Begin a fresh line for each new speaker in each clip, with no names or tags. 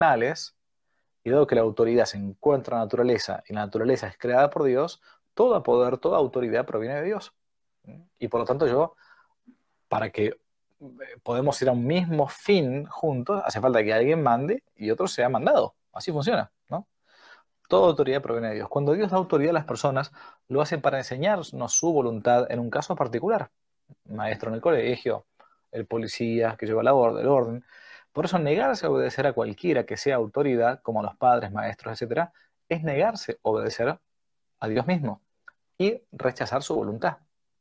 animales, y dado que la autoridad se encuentra en la naturaleza y la naturaleza es creada por Dios, todo poder, toda autoridad proviene de Dios. Y por lo tanto para que podemos ir a un mismo fin juntos, hace falta que alguien mande y otro sea mandado. Así funciona, ¿no? Toda autoridad proviene de Dios. Cuando Dios da autoridad a las personas, lo hace para enseñarnos su voluntad en un caso particular. Maestro en el colegio, el policía que lleva el orden. Por eso negarse a obedecer a cualquiera que sea autoridad, como los padres, maestros, etc., es negarse a obedecer a Dios mismo y rechazar su voluntad.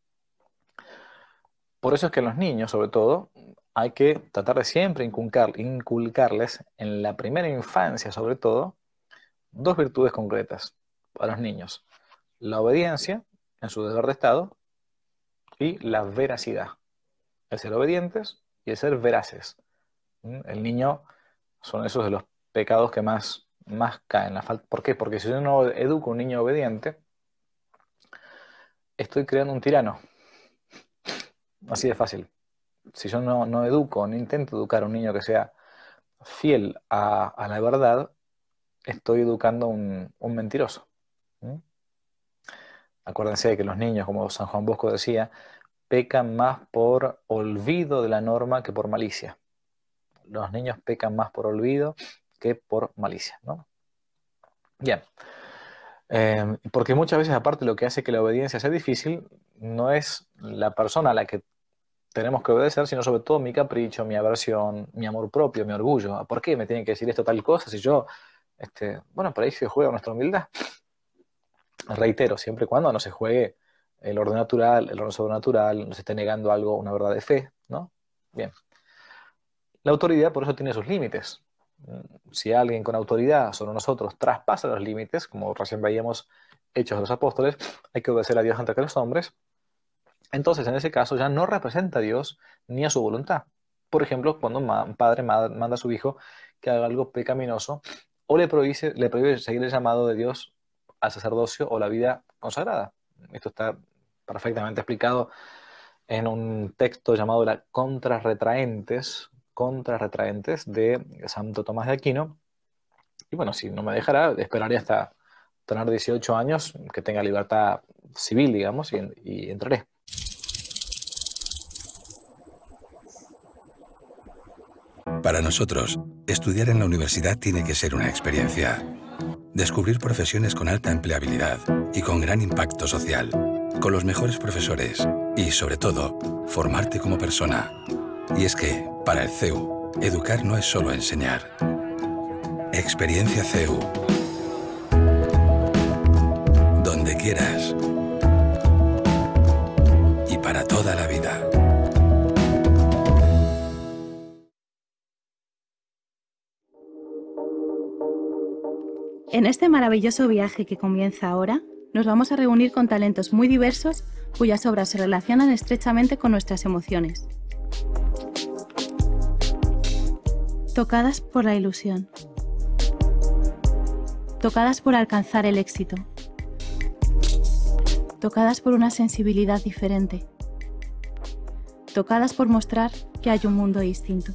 Por eso es que a los niños, sobre todo, hay que tratar de siempre inculcarles en la primera infancia, sobre todo, dos virtudes concretas para los niños: la obediencia en su deber de Estado y la veracidad. El ser obedientes y el ser veraces. El niño son esos de los pecados que más caen. ¿Por qué? Porque si yo no educo a un niño obediente, estoy creando un tirano. Así de fácil. Si yo no educo, no intento educar a un niño que sea fiel a la verdad, estoy educando un mentiroso. Acuérdense de que los niños, como San Juan Bosco decía, pecan más por olvido de la norma que por malicia. Los niños pecan más por olvido que por malicia, ¿no? Bien. Porque muchas veces, aparte, lo que hace que la obediencia sea difícil no es la persona a la que tenemos que obedecer, sino sobre todo mi capricho, mi aversión, mi amor propio, mi orgullo. ¿Por qué me tienen que decir esto tal cosa si yo, bueno, por ahí se juega nuestra humildad? Reitero, siempre y cuando no se juegue el orden natural, el orden sobrenatural, no se esté negando algo, una verdad de fe, ¿no? Bien. La autoridad por eso tiene sus límites. Si alguien con autoridad sobre nosotros traspasa los límites, como recién veíamos Hechos de los Apóstoles, hay que obedecer a Dios antes que a los hombres. Entonces, en ese caso, ya no representa a Dios ni a su voluntad. Por ejemplo, cuando un padre manda a su hijo que haga algo pecaminoso o le prohíbe seguir el llamado de Dios al sacerdocio o la vida consagrada. Esto está perfectamente explicado en un texto llamado la Contrarretraentes de Santo Tomás de Aquino. Y bueno, si no me dejará, esperaré hasta tener 18 años, que tenga libertad civil, digamos, y entraré.
Para nosotros, estudiar en la universidad tiene que ser una experiencia. Descubrir profesiones con alta empleabilidad y con gran impacto social, con los mejores profesores y, sobre todo, formarte como persona. Y es que, para el CEU, educar no es solo enseñar. Experiencia CEU. Donde quieras. Y para toda la vida.
En este maravilloso viaje que comienza ahora, nos vamos a reunir con talentos muy diversos cuyas obras se relacionan estrechamente con nuestras emociones. Tocadas por la ilusión. Tocadas por alcanzar el éxito. Tocadas por una sensibilidad diferente. Tocadas por mostrar que hay un mundo distinto.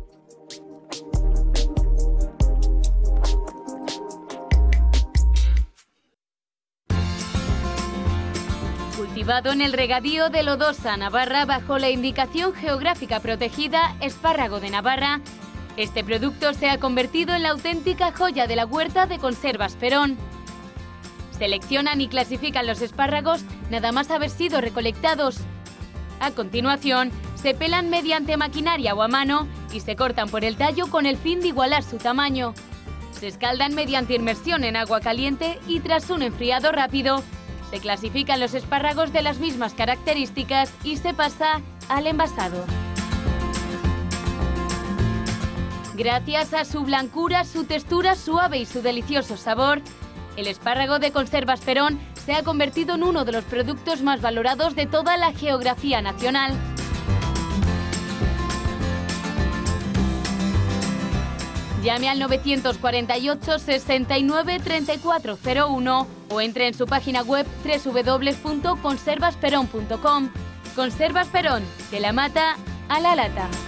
Cultivado en el regadío de Lodosa, Navarra, bajo la indicación geográfica protegida Espárrago de Navarra, este producto se ha convertido en la auténtica joya de la huerta de Conservas Perón. Seleccionan y clasifican los espárragos nada más haber sido recolectados. A continuación, se pelan mediante maquinaria o a mano y se cortan por el tallo con el fin de igualar su tamaño. Se escaldan mediante inmersión en agua caliente y tras un enfriado rápido, se clasifican los espárragos de las mismas características y se pasa al envasado. Gracias a su blancura, su textura suave y su delicioso sabor, el espárrago de Conservas Perón se ha convertido en uno de los productos más valorados de toda la geografía nacional. Llame al 948 69 3401 o entre en su página web www.conservasperón.com. Conservas Perón, de la mata a la lata.